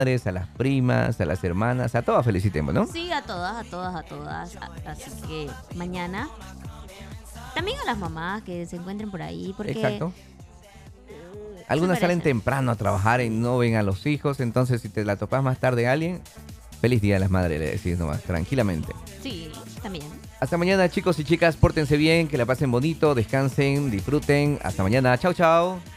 madres, a las primas, a las hermanas, a todas felicitemos, ¿no? Sí, a todas, a todas, a todas. Así que mañana también a las mamás que se encuentren por ahí, porque Exacto. se Algunas salen merecen. temprano a trabajar y no ven a los hijos, entonces si te la topas más tarde a alguien, feliz Día de las Madres, le decís nomás, tranquilamente. Sí, también. Hasta mañana, chicos y chicas, pórtense bien, que la pasen bonito, descansen, disfruten. Hasta mañana, chao, chao.